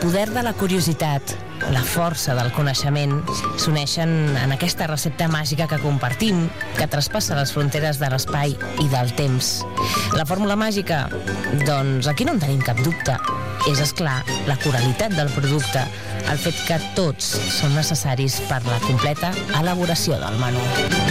poder de la curiositat, la força del coneixement s'uneixen en aquesta recepta màgica que compartim, que traspassa les fronteres de l'espai i del temps. La fórmula màgica? Doncs aquí no en tenim cap dubte. És, esclar, la coralitat del producte, el fet que tots són necessaris per la completa elaboració del menú.